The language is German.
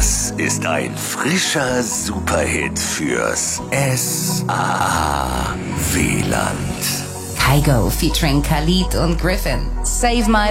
Das ist ein frischer Superhit fürs S-A-W-Land. Kygo featuring Khalid und Griffin. Save My